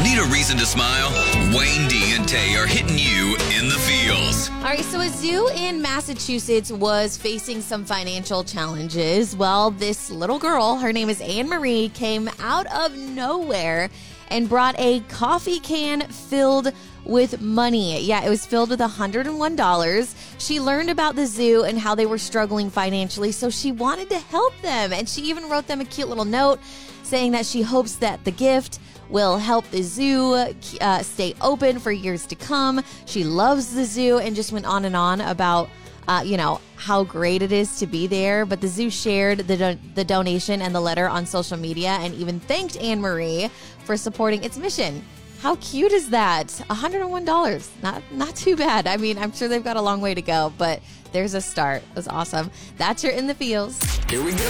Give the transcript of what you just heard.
Need a reason to smile? Wayne D and Tay are hitting you in the feels. All right, so a zoo in Massachusetts was facing some financial challenges. Well, this little girl, her name is Anne Marie, came out of nowhere and brought a coffee can filled with money. Yeah, it was filled with $101. She learned about the zoo and how they were struggling financially, so she wanted to help them. And she even wrote them a cute little note saying that she hopes that the gift will help the zoo stay open for years to come. She loves the zoo, and just went on and on about how great it is to be there. But the zoo shared the donation and the letter on social media and even thanked Anne Marie for supporting its mission. How cute is that? $101. Not too bad. I mean, I'm sure they've got a long way to go, but there's a start. It was awesome. That's your In the Feels. Here we go.